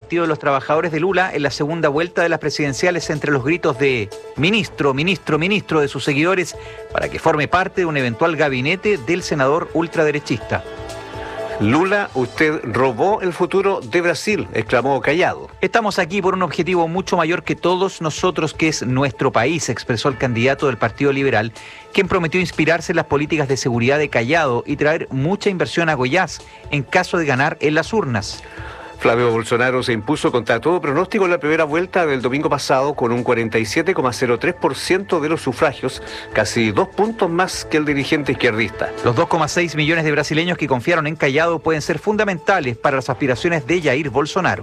Partido de los Trabajadores de Lula en la segunda vuelta de las presidenciales entre los gritos de ministro, ministro, ministro de sus seguidores para que forme parte de un eventual gabinete del senador ultraderechista. Lula, usted robó el futuro de Brasil, exclamó Callado. Estamos aquí por un objetivo mucho mayor que todos nosotros, que es nuestro país, expresó el candidato del Partido Liberal, quien prometió inspirarse en las políticas de seguridad de Callado y traer mucha inversión a Goiás en caso de ganar en las urnas. Flavio Bolsonaro se impuso contra todo pronóstico en la primera vuelta del domingo pasado con un 47,03% de los sufragios, casi 2 puntos más que el dirigente izquierdista. Los 2,6 millones de brasileños que confiaron en Callado pueden ser fundamentales para las aspiraciones de Jair Bolsonaro.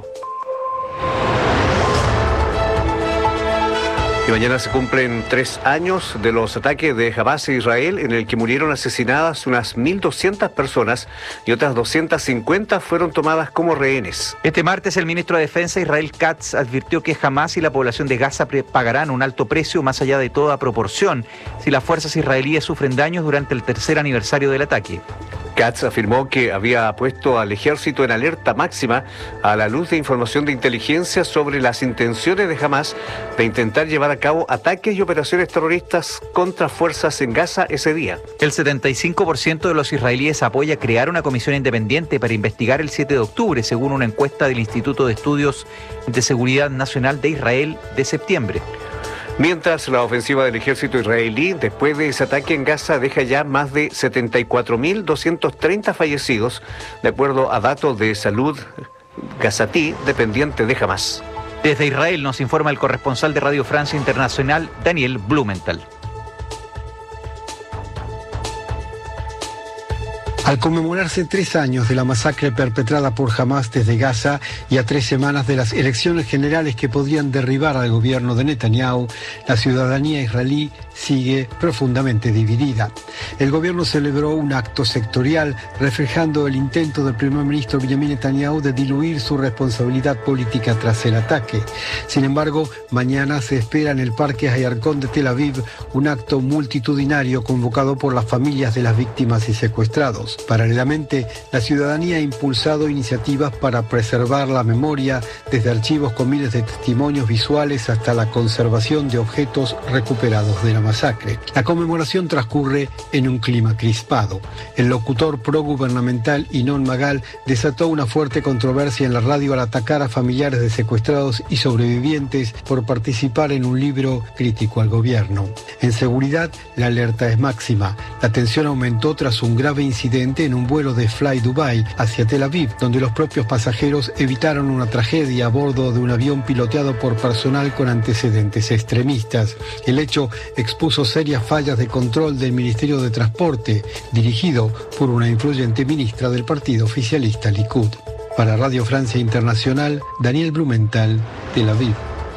Y mañana se cumplen 3 años de los ataques de Hamas a Israel, en el que murieron asesinadas unas 1.200 personas y otras 250 fueron tomadas como rehenes. Este martes el ministro de Defensa Israel Katz advirtió que Hamas y la población de Gaza pagarán un alto precio más allá de toda proporción si las fuerzas israelíes sufren daños durante el tercer aniversario del ataque. Katz afirmó que había puesto al ejército en alerta máxima a la luz de información de inteligencia sobre las intenciones de Hamas de intentar llevar a cabo ataques y operaciones terroristas contra fuerzas en Gaza ese día. El 75% de los israelíes apoya crear una comisión independiente para investigar el 7 de octubre, según una encuesta del Instituto de Estudios de Seguridad Nacional de Israel de septiembre. Mientras la ofensiva del ejército israelí, después de ese ataque en Gaza, deja ya más de 74.230 fallecidos, de acuerdo a datos de Salud Gazatí, dependiente de Hamas. Desde Israel nos informa el corresponsal de Radio Francia Internacional, Daniel Blumenthal. Al conmemorarse 3 años de la masacre perpetrada por Hamas desde Gaza y a 3 semanas de las elecciones generales que podrían derribar al gobierno de Netanyahu, la ciudadanía israelí sigue profundamente dividida. El gobierno celebró un acto sectorial reflejando el intento del primer ministro Benjamin Netanyahu de diluir su responsabilidad política tras el ataque. Sin embargo, mañana se espera en el Parque Hayarkon de Tel Aviv un acto multitudinario convocado por las familias de las víctimas y secuestrados. Paralelamente, la ciudadanía ha impulsado iniciativas para preservar la memoria, desde archivos con miles de testimonios visuales hasta la conservación de objetos recuperados de la masacre. La conmemoración transcurre en un clima crispado. El locutor progubernamental Inoon Magal desató una fuerte controversia en la radio al atacar a familiares de secuestrados y sobrevivientes por participar en un libro crítico al gobierno. En seguridad, la alerta es máxima. La tensión aumentó tras un grave incidente en un vuelo de Fly Dubai hacia Tel Aviv, donde los propios pasajeros evitaron una tragedia a bordo de un avión piloteado por personal con antecedentes extremistas. El hecho expuso serias fallas de control del Ministerio de Transporte, dirigido por una influyente ministra del partido oficialista Likud. Para Radio Francia Internacional, Daniel Blumenthal, Tel Aviv.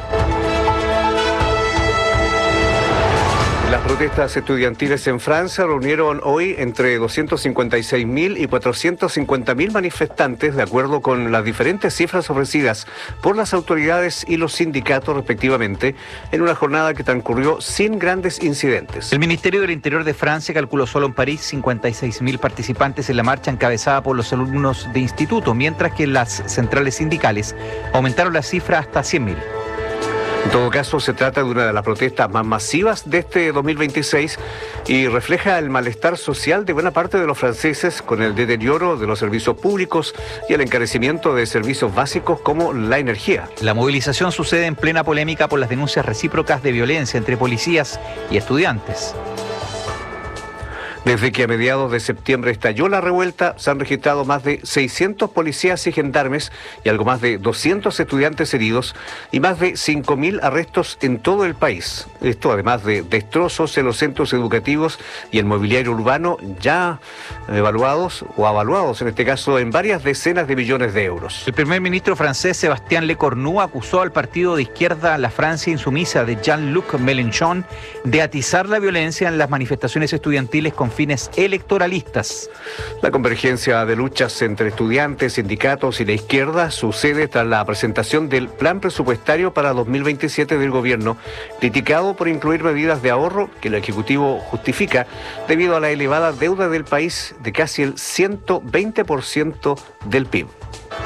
Las protestas estudiantiles en Francia reunieron hoy entre 256.000 y 450.000 manifestantes, de acuerdo con las diferentes cifras ofrecidas por las autoridades y los sindicatos respectivamente, en una jornada que transcurrió sin grandes incidentes. El Ministerio del Interior de Francia calculó solo en París 56.000 participantes en la marcha encabezada por los alumnos de instituto, mientras que las centrales sindicales aumentaron la cifra hasta 100.000. En todo caso, se trata de una de las protestas más masivas de este 2026 y refleja el malestar social de buena parte de los franceses con el deterioro de los servicios públicos y el encarecimiento de servicios básicos como la energía. La movilización sucede en plena polémica por las denuncias recíprocas de violencia entre policías y estudiantes. Desde que a mediados de septiembre estalló la revuelta, se han registrado más de 600 policías y gendarmes y algo más de 200 estudiantes heridos y más de 5.000 arrestos en todo el país. Esto además de destrozos en los centros educativos y el mobiliario urbano ya avaluados en este caso en varias decenas de millones de euros. El primer ministro francés Sébastien Lecornu acusó al partido de izquierda La Francia Insumisa de Jean-Luc Mélenchon de atizar la violencia en las manifestaciones estudiantiles con fines electoralistas. La convergencia de luchas entre estudiantes, sindicatos y la izquierda sucede tras la presentación del plan presupuestario para 2027 del gobierno, criticado por incluir medidas de ahorro que el Ejecutivo justifica debido a la elevada deuda del país de casi el 120% del PIB.